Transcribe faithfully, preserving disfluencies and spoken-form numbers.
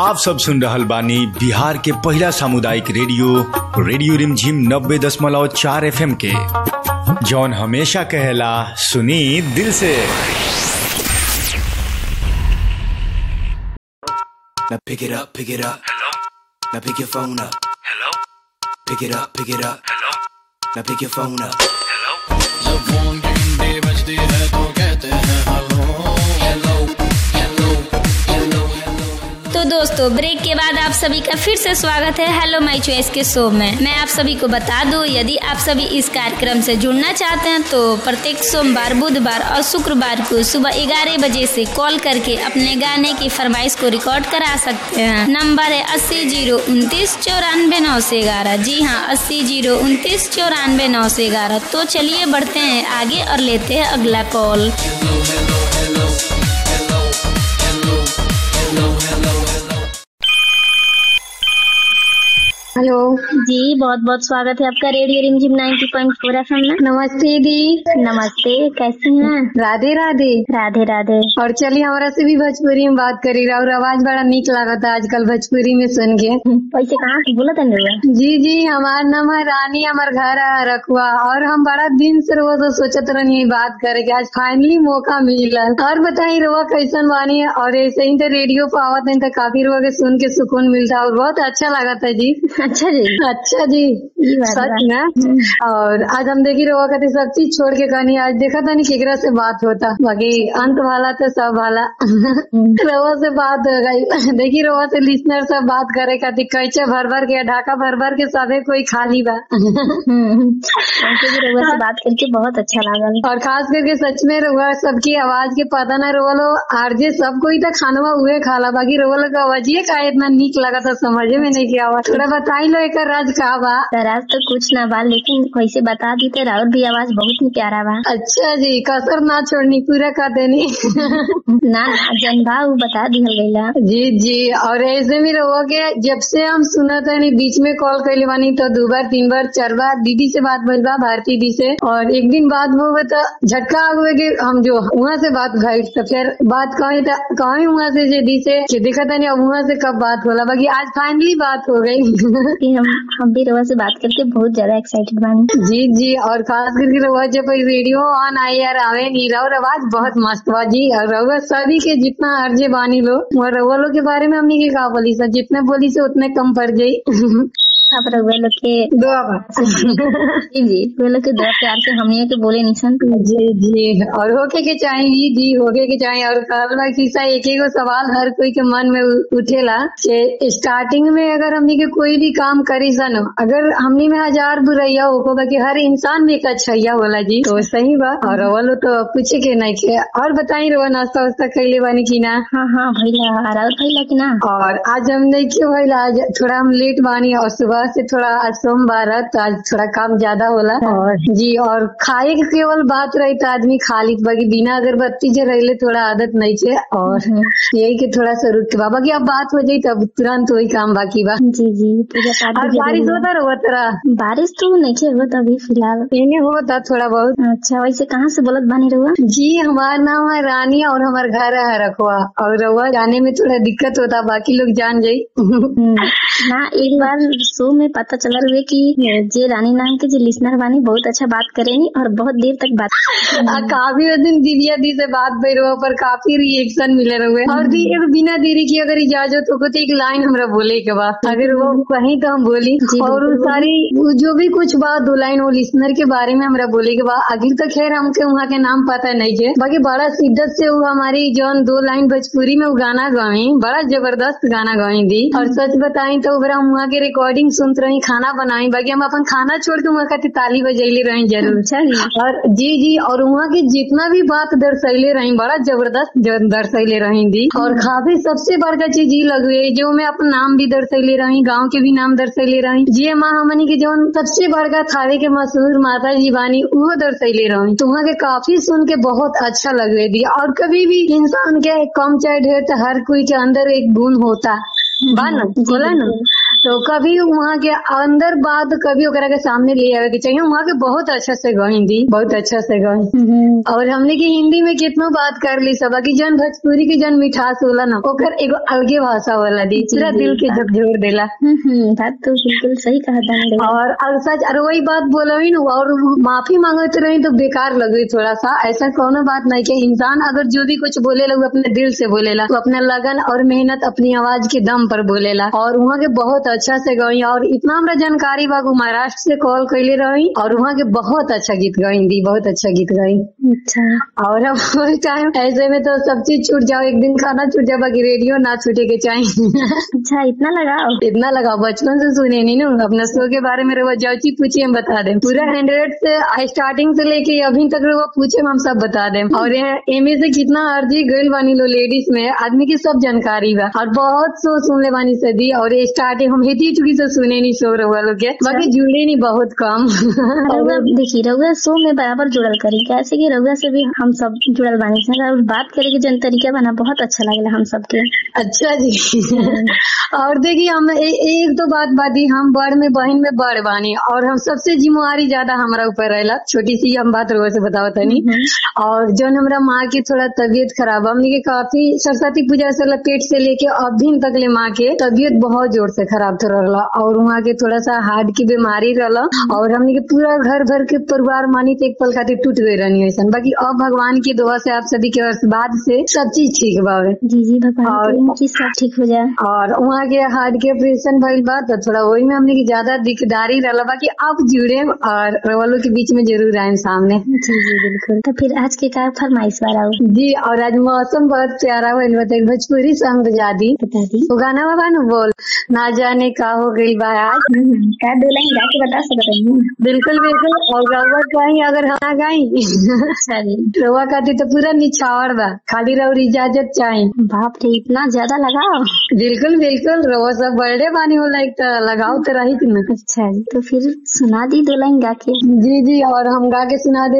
आप सब सुन रहल बानी बिहार के पहला सामुदायिक रेडियो रेडियो रिमझिम नब्बे दशमलव चार एफ एम के, जौन हमेशा कहेला सुनी दिल से। Now pick it up, pick it up. Hello. Now pick your phone up. Hello. Pick it up, pick it up. Hello. Now pick your phone up. Hello. जब फोन घंटे बजते हैं तो कहते हैं hello hello hello hello hello. तो दोस्तों, break के बाद आप सभी का फिर से स्वागत है हेलो माय चॉइस के शो में। मैं आप सभी को बता दूं, यदि आप सभी इस कार्यक्रम से जुड़ना चाहते हैं तो प्रत्येक सोमवार, बुधवार और शुक्रवार को सुबह ग्यारह बजे से कॉल करके अपने गाने की फरमाइश को रिकॉर्ड करा सकते हैं। नंबर है अस्सी जीरो उनतीस चौरानवे नौ से ग्यारह। जी हाँ, अस्सी जीरो उनतीस चौरानवे नौ से ग्यारह। तो चलिए बढ़ते हैं आगे और लेते हैं अगला कॉल। हेलो जी, बहुत बहुत स्वागत है आपका रेडियो रिमझिम नब्बे पॉइंट चार एफ एम में। नमस्ते दी। नमस्ते, कैसी हैं? राधे राधे। राधे राधे। और चलिए हमारा से भी भोजपुरी में बात करी रहा, और आवाज बड़ा नीक लगा था आजकल भोजपुरी में सुन के। वैसे कहाँ की बोला था? जी जी, हमारा नाम है रानी, हमार घर है रखुआ, और हम बड़ा दिन से रोज सोचत रही बात करे के, आज फाइनली मौका मिला। और बताई रोआ कैसन बानी है? और ऐसे ही तो रेडियो पे आवत है तो काफी रोआ के सुन के सुकून मिलता और बहुत अच्छा लगा था जी। अच्छा जी, अच्छा जी, सच में। और आज हम देखी रहुआ कहते सब चीज छोड़ के कहनी, आज देखा था नहीं केकरा से बात होता, बाकी अंत वाला तो सब वाला रहुआ से बात हो गई। देखी रहुआ से लिसनर सब बात करे खातिर कैचे भर भर के ढाका भर भर के सबे कोई खाली बा। रहुआ से बात करके बहुत अच्छा लगा, और खास करके सच में रहुआ सबकी आवाज के पता न रहुआ लो आरजे सब कोई तो खानवा हुए खाला, बाकी रहुआ लोग आवाजिए का इतना नीक लगा था समझे में नहीं किया। थोड़ा बताई लो एक राज का बा। राज तो कुछ ना बा, लेकिन वैसे बता दी तो राउर भी आवाज बहुत ही प्यारा बा। अच्छा जी, कसर ना छोड़नी, पूरा कर देनी। ना ना जनभा वो बता दी गईला। जी जी, और ऐसे भी रहो के जब से हम सुना था नहीं बीच में कॉल कर बानी तो दो बार तीन बार चार बार दीदी से बात भइल बा, भारती दी से, और एक दिन बात हो गए तो झटका आ गए कि हम जो वहाँ से बात भइल तो फिर बात कही कही वहाँ से जे दी से देखा था नहीं अब वहाँ से कब बात होला, बाकी आज फाइनली बात हो गई। हम हम भी रवा से बात करके बहुत ज्यादा एक्साइटेड बानी। जी जी, और खास करके रवा जब रेडियो ऑन आई यार आवे नीरा और आवाज बहुत मस्त बा जी। और रवा सभी के जितना अर्जे बानी लो और रवा लो के बारे में हमने के कहा बोली सर, जितने बोली से उतने कम पड़ जाये। आप लोग के दुआ जी जी, वे लोग के दुआ प्यार से हमने के बोले निशान। जी जी, और होके के चाहिए जी, होके के चाहिए। और कहला किस्सा एक एक सवाल हर कोई के मन में उठेला कि स्टार्टिंग में अगर हमने के कोई भी काम करी सनो, अगर हमने में हजार बुराइया हो बाकी हर इंसान में एक अच्छाइया होला जी, तो सही बा। और वो तो पूछे के नहीं के। और बताई रहो नाश्ता वास्ता कैले बानी की ना? हाँ हाँ भैया, और भैया की ना। और आज हमने क्यों भैया, आज थोड़ा हम लेट बानी और सुबह से थोड़ा आज सोमवार है तो आज थोड़ा काम ज्यादा होला। और जी, और खाए के केवल बात रही तो आदमी खा ली, बाकी बिना अगरबत्ती जो रही थोड़ा आदत नहीं है। और यही के थोड़ा सा रुक के बाबा की अब बात हो जाये तब तुरंत वही काम बाकी बा। जी जी, और बारिश होता रहो तरह? बारिश तो नहीं होता अभी फिलहाल, इन्हें होता थोड़ा बहुत। अच्छा, वैसे कहाँ से बोलत बानी रहुआ? जी, हमारा नाम है रानी और हमारे घर है रखवा, और रहुआ जाने में थोड़ा दिक्कत होता, बाकी लोग जान जाये ना। एक बार शो में पता चला हुए कि जे रानी नाम के जो लिसनर बानी बहुत अच्छा बात करेनी और बहुत देर तक बात काफी उस दिन दिव्या दी से बात भई रहो पर काफी रिएक्शन मिले रहे। और दी एक बिना देरी की अगर इजाजत हो तो एक लाइन हमरा बोले के बाद अगर वो कहीं तो हम बोली, और सारी जो भी कुछ बात दो लाइन वो लिसनर के बारे में हमरा बोले के बाद आगे तो खैर हमके वहाँ के नाम पता नहीं है, बाकी बड़ा शिद्दत से वो हमारी जो दो लाइन भोजपुरी में वो गाना गाई, बड़ा जबरदस्त गाना गाई दी। और सच बताई तो हम वहाँ के रिकॉर्डिंग सुनत रही, खाना बनाई, बाकी हम अपन खाना छोड़ के वहाँ खातिर ताली बजैले रही जरूर। और जी जी, और वहाँ के जितना भी बात दर्शैले रही बड़ा जबरदस्त दर्शैले रही दी। और काफी सबसे बड़का चीज ये लगे जो मैं अपन नाम भी दर्शैले रही, गाँव के भी नाम दर्शैले रही, जी माँ हमनी के जो सबसे बड़का थावे के मशहूर माता जी बानी वो दर्शैले रही, तो वहाँ के काफी सुन के बहुत अच्छा लगे दी। और कभी भी इंसान के कम चाहे ढेर तो हर कोई के अंदर एक गुण होता बा न, बोला न। तो कभी वहाँ के अंदर बात कभी ओकरा के सामने ले आवे के चाहिए। वहाँ के बहुत अच्छा से गई दी, बहुत अच्छा से गई। और हमने की हिंदी में कितना बात कर ली सब की जन भोजपुरी की जन मिठास होला ना ओकर एगो अलगे भाषा वाला दी, पूरा दिल के झकझोर देला। बात तो बिल्कुल सही कहा। और सच और वही बात बोलवी न और माफी मांगते रही तो बेकार लगी थोड़ा सा। ऐसा कोनो बात नहीं कि इंसान अगर जो भी कुछ बोलेला वो अपने दिल से बोलेला, तो अपना लगन और मेहनत अपनी आवाज के दम पर बोलेला। और वहाँ के बहुत अच्छा से गई और इतना हमरा जानकारी बा महाराष्ट्र से कॉल कैले रही और वहाँ के बहुत अच्छा गीत गई दी, बहुत अच्छा गीत गई। अच्छा। और अब टाइम ऐसे में तो सब चीज छूट जाओ, एक दिन खाना छूट जाओ बाकी रेडियो ना छूटे के चाहिए। अच्छा इतना लगाओ, इतना लगाओ, बचपन से सुने नहीं ना अपना शो के बारे में। वो जाऊची पूछिए हम बता दें पूरा हंड्रेड से स्टार्टिंग से लेके अभी तक वो पूछे हम सब बता दें। और एमे से कितना अर्जी गई बानी लो लेडीज में आदमी की सब जानकारी बा और बहुत शो सुन ले बानी सदी। और स्टार्टिंग हम हेती चुकी से सुने नहीं शो रहुआ लोग के, बाकी जुड़े नहीं बहुत कम। देखिए रहुआ शो में बराबर जुड़ल करी कैसे की रहुआ से भी हम सब जुड़ल बानी और बात करे के जन तरीका बना बहुत अच्छा लगेला हम सबके। अच्छा जी। और देखिए हम ए, एक तो बात बाती हम बड़ में बहन में बड़ बानी और हम सबसे जिम्मेवारी ज्यादा हमारा ऊपर रहेला। छोटी सी हम बात रोज से बताओ तनी। और जो हमरा माँ की थोड़ा तबीयत खराब, हमने के काफी सरस्वती पूजा से पेट से लेके अभी तक ले माँ के तबीयत बहुत जोर से खराब तो रहला और वहाँ के थोड़ा सा हार्ट की बीमारी रहला और हमने के पूरा घर भर के परिवार मानी तो एक पल खातिर टूट गई रहनी ऐसा। बाकी अब भगवान की दुआ से आप सभी के आशीर्वाद से सब चीज ठीक बावे। जी जी भगवान की सब ठीक हो जाए। और वहाँ के हार्ट के ऑपरेशन भइल बा तो थोड़ा वही में हमने की ज्यादा दिकदारी रहला। बाकी अब जुड़े और रवालों के बीच में जरूर आए सामने। जी जी बिल्कुल। तो फिर आज के क्या फरमाइश वाला जी। और आज मौसम बहुत प्यारा भइल बताइए भोजपुरी सॉन्ग बजा दी बता दी वो गाना बाबा न बोल ना जाने का हो गई बा आज क्या दो लाइन गा के बता सकते हैं। बिल्कुल बिल्कुल। और रवा कहीं अगर हाँ गाई रवा खाती तो पूरा निछावर बा, खाली रहो इजाजत चाहिए। बाप रे इतना ज्यादा लगाओ। बिल्कुल बिल्कुल। रवा सब बर्थडे बानी हो लाइक तो लगाओ तो रही थी ना। अच्छा तो फिर सुना दी दो लाइन गा के। जी जी। और हम गा के सुना दे